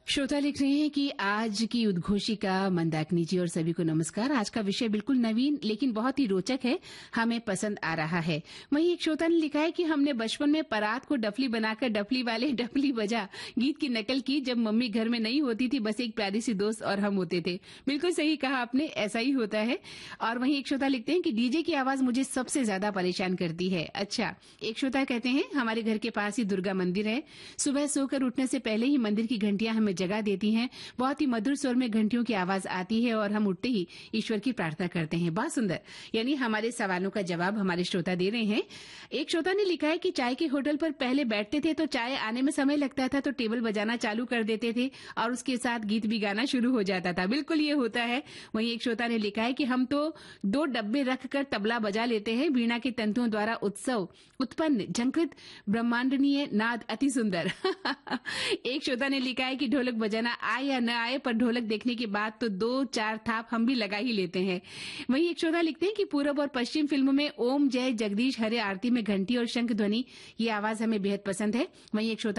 श्रोता लिख रहे हैं कि आज की उद्घोषिका मंदाकिनी जी और सभी को नमस्कार। आज का विषय बिल्कुल नवीन लेकिन बहुत ही रोचक है, हमें पसंद आ रहा है। वहीं एक श्रोता ने लिखा है कि हमने बचपन में परात को डफली बनाकर डफली वाले डफली बजा गीत की नकल की जब मम्मी घर में नहीं होती थी, बस एक प्यारी सी दोस्त और हम होते थे। बिल्कुल सही कहा आपने, ऐसा ही होता है। और वहीं एक श्रोता लिखते हैं कि डीजे की आवाज मुझे सबसे ज्यादा परेशान करती है। अच्छा, एक श्रोता कहते हैं हमारे घर के पास ही दुर्गा मंदिर है, सुबह सोकर उठने से पहले ही मंदिर की घंटियां हमें जगा देती हैं। बहुत ही मधुर स्वर में घंटियों की आवाज आती है और हम उठते ही ईश्वर की प्रार्थना करते हैं। बहुत सुंदर। यानी हमारे सवालों का जवाब हमारे श्रोता दे रहे हैं। एक श्रोता ने लिखा है कि चाय के होटल पर पहले बैठते थे तो चाय आने में समय लगता था तो टेबल बजाना चालू कर देते थे और उसके साथ गीत भी गाना शुरू हो जाता था। बिल्कुल ये होता है। वहीं एक श्रोता ने लिखा है कि हम तो 2 डब्बे रखकर तबला बजा लेते हैं, वीणा के तंतुओं द्वारा उत्सव उत्पन्न झंकृत ब्रह्मांडनीय नाद अति सुंदर। एक श्रोता ने लिखा है कि ढोलक बजाना आए या न आए पर ढोलक देखने के बाद तो 2-4 थाप हम भी लगा ही लेते हैं। वहीं एक श्रोता लिखते हैं कि पूरब और पश्चिम फिल्मों में ओम जय जगदीश हरे आरती में घंटी और शंख ध्वनि, ये आवाज हमें बेहद पसंद है। वहीं एक श्रोता